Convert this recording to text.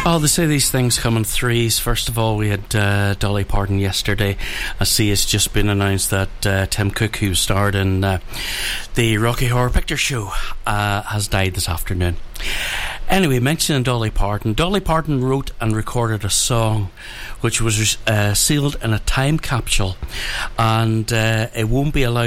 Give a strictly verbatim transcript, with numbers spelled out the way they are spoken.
Oh, they say these things come in threes. First of all, we had uh, Dolly Parton yesterday. I see it's just been announced that uh, Tim Cook, who starred in uh, the Rocky Horror Picture Show, uh, has died this afternoon. Anyway, mentioning Dolly Parton, Dolly Parton wrote and recorded a song which was uh, sealed in a time capsule, and uh, it won't be allowed